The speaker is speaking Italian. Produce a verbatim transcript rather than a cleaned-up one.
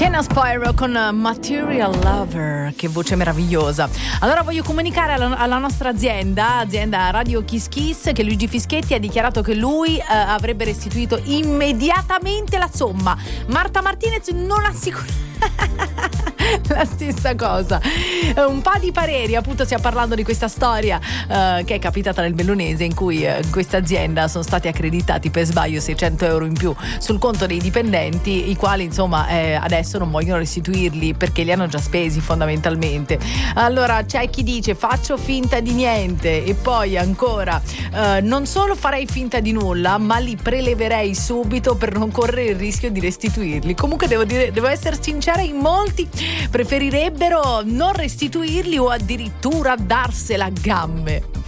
Sienna Spyro con Material Lover, che voce meravigliosa. Allora voglio comunicare alla, alla nostra azienda, azienda Radio Kiss Kiss, che Luigi Fischetti ha dichiarato che lui eh, avrebbe restituito immediatamente la somma. Marta Martinez non assicura la stessa cosa. Un po' di pareri, appunto stiamo parlando di questa storia uh, che è capitata nel Bellunese, in cui uh, questa azienda sono stati accreditati per sbaglio seicento euro in più sul conto dei dipendenti, i quali insomma eh, adesso non vogliono restituirli perché li hanno già spesi fondamentalmente. Allora c'è chi dice faccio finta di niente, e poi ancora uh, non solo farei finta di nulla, ma li preleverei subito per non correre il rischio di restituirli. Comunque devo dire, devo essere sincera, in molti preferirebbero non restituirli o addirittura darsela a gambe.